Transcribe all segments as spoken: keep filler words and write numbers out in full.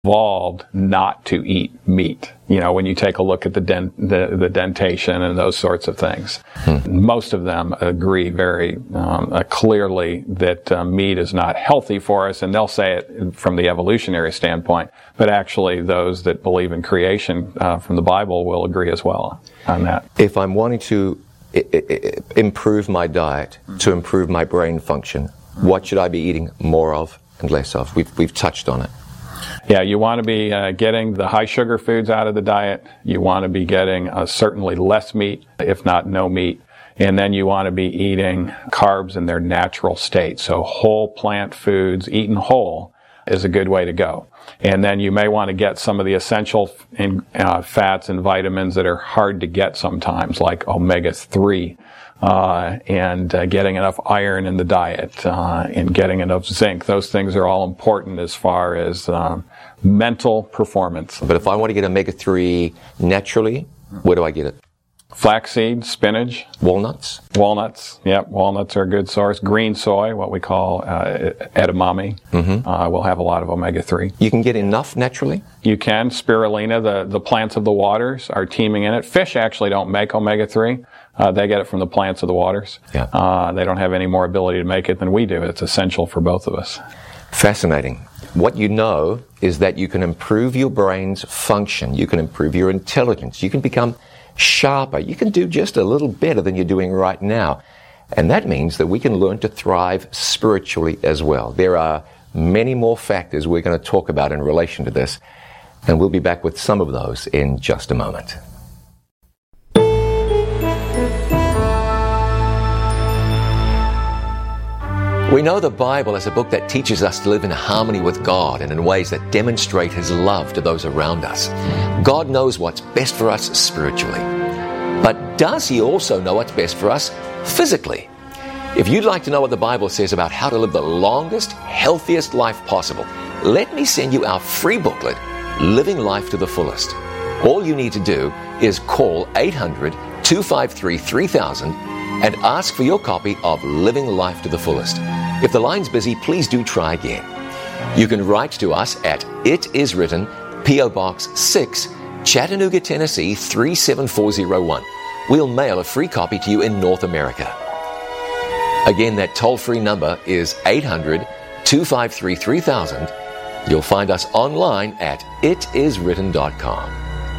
evolved not to eat meat. You know, when you take a look at the dent, the, the dentation and those sorts of things, hmm. most of them agree very um, uh, clearly that uh, meat is not healthy for us, and they'll say it from the evolutionary standpoint, but actually those that believe in creation uh, from the Bible will agree as well on that. If I'm wanting to I- I- improve my diet, hmm. to improve my brain function, hmm. what should I be eating more of and less of? We've, we've touched on it. Yeah, you want to be uh, getting the high sugar foods out of the diet. You want to be getting uh, certainly less meat, if not no meat. And then you want to be eating carbs in their natural state. So whole plant foods, eaten whole, is a good way to go. And then you may want to get some of the essential in, uh, fats and vitamins that are hard to get sometimes, like omega three. Uh, and uh, getting enough iron in the diet, uh, and getting enough zinc. Those things are all important as far as um, mental performance. But if I want to get omega three naturally, where do I get it? Flaxseed, spinach. Walnuts? Walnuts, yep. Walnuts are a good source. Green soy, what we call uh, edamame, mm-hmm. uh, will have a lot of omega three. You can get enough naturally? You can. Spirulina, the, the plants of the waters, are teeming in it. Fish actually don't make omega three. Uh, they get it from the plants of the waters. Yeah. Uh, they don't have any more ability to make it than we do. It's essential for both of us. Fascinating. What you know is that you can improve your brain's function. You can improve your intelligence. You can become sharper. You can do just a little better than you're doing right now. And that means that we can learn to thrive spiritually as well. There are many more factors we're going to talk about in relation to this, and we'll be back with some of those in just a moment. We know the Bible is a book that teaches us to live in harmony with God and in ways that demonstrate His love to those around us. God knows what's best for us spiritually. But does He also know what's best for us physically? If you'd like to know what the Bible says about how to live the longest, healthiest life possible, let me send you our free booklet, Living Life to the Fullest. All you need to do is call eight hundred, two five three, three thousand and ask for your copy of Living Life to the Fullest. If the line's busy, please do try again. You can write to us at It Is Written, P O Box six, Chattanooga, Tennessee three seven four zero one. We'll mail a free copy to you in North America. Again, that toll-free number is eight hundred, two five three, three thousand. You'll find us online at it is written dot com.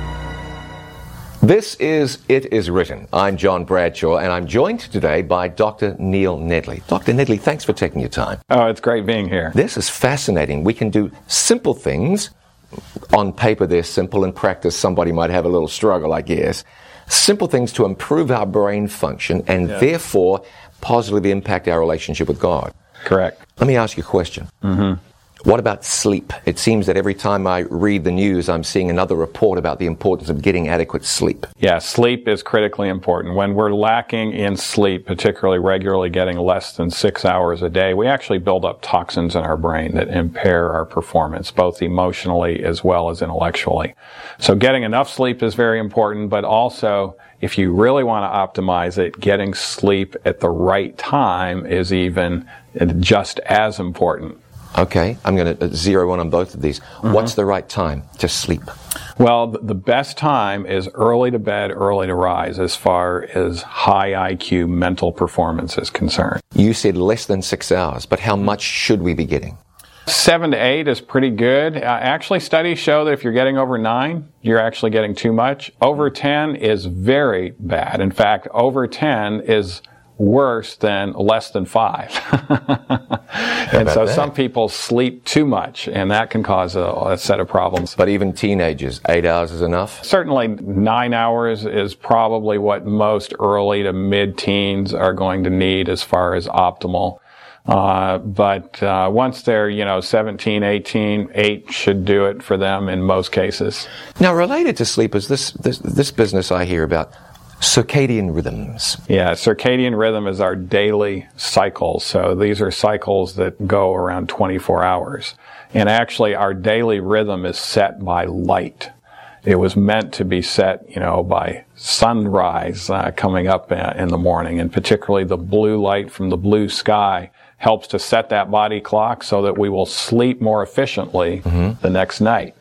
This is It Is Written. I'm John Bradshaw, and I'm joined today by Doctor Neil Nedley. Doctor Nedley, thanks for taking your time. Oh, it's great being here. This is fascinating. We can do simple things. On paper, they're simple. In practice, somebody might have a little struggle, I guess. Simple things to improve our brain function and yeah. therefore positively impact our relationship with God. Correct. Let me ask you a question. Mm-hmm. What about sleep? It seems that every time I read the news, I'm seeing another report about the importance of getting adequate sleep. Yeah, sleep is critically important. When we're lacking in sleep, particularly regularly getting less than six hours a day, we actually build up toxins in our brain that impair our performance, both emotionally as well as intellectually. So getting enough sleep is very important, but also, if you really want to optimize it, getting sleep at the right time is even just as important. Okay, I'm going to zero in on both of these. Mm-hmm. What's the right time to sleep? Well, the best time is early to bed, early to rise, as far as high I Q mental performance is concerned. You said less than six hours, but how much should we be getting? Seven to eight is pretty good. Uh, actually, studies show that if you're getting over nine, you're actually getting too much. Over ten is very bad. In fact, over ten is worse than less than five. And so that? Some people sleep too much, and that can cause a, a set of problems. But even teenagers, eight hours is enough? Certainly nine hours is probably what most early to mid-teens are going to need as far as optimal. Uh, but uh, once they're, you know, seventeen, eighteen, eight should do it for them in most cases. Now, related to sleep is this, this, this business I hear about, circadian rhythms. Yeah, circadian rhythm is our daily cycles. So these are cycles that go around twenty-four hours. And actually, our daily rhythm is set by light. It was meant to be set, you know, by sunrise uh, coming up in the morning, and particularly the blue light from the blue sky helps to set that body clock so that we will sleep more efficiently mm-hmm. the next night.